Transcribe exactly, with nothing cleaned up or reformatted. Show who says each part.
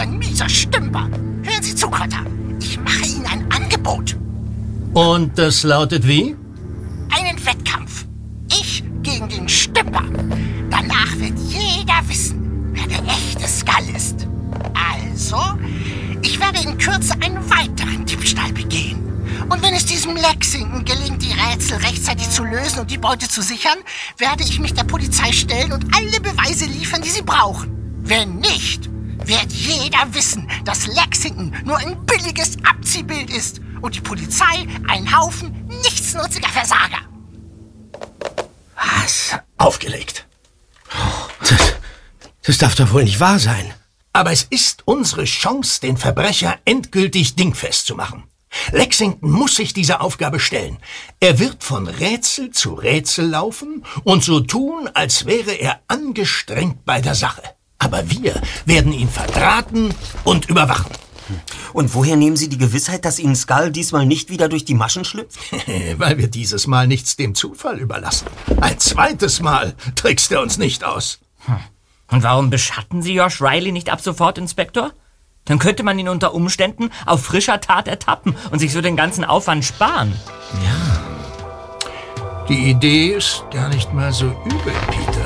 Speaker 1: ein mieser Stümper. Hören Sie zu, Kotter. Ich mache Ihnen ein Angebot.
Speaker 2: Und das lautet wie?
Speaker 1: Einen Wettkampf. Ich gegen den Stümper. Danach wird jeder wissen, wer der echte Skull ist. Also, ich werde in Kürze einen weiteren Diebstahl begehen. Und wenn es diesem Lexington gelingt, die Rätsel rechtzeitig zu lösen und die Beute zu sichern, werde ich mich der Polizei stellen und alle Beweise liefern, die sie brauchen. Wenn nicht, wird jeder wissen, dass Lexington nur ein billiges Abziehbild ist und die Polizei ein Haufen nichtsnutziger Versager.
Speaker 3: Was? Aufgelegt. Das, das darf doch wohl nicht wahr sein.
Speaker 2: Aber es ist unsere Chance, den Verbrecher endgültig dingfest zu machen. Lexington muss sich dieser Aufgabe stellen. Er wird von Rätsel zu Rätsel laufen und so tun, als wäre er angestrengt bei der Sache. Aber wir werden ihn verdrahten und überwachen.
Speaker 4: Und woher nehmen Sie die Gewissheit, dass Ihnen Skull diesmal nicht wieder durch die Maschen schlüpft?
Speaker 2: Weil wir dieses Mal nichts dem Zufall überlassen. Ein zweites Mal trickst er uns nicht aus.
Speaker 5: Hm. Und warum beschatten Sie Josh Riley nicht ab sofort, Inspektor? Dann könnte man ihn unter Umständen auf frischer Tat ertappen und sich so den ganzen Aufwand sparen.
Speaker 2: Ja. Die Idee ist gar nicht mal so übel, Peter.